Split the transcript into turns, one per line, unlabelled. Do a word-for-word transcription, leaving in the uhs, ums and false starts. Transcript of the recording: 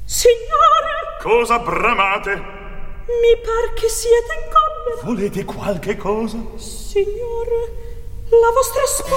Signore!
Cosa bramate?
Mi par che siete in collera.
Volete qualche cosa?
Signore, la vostra sposa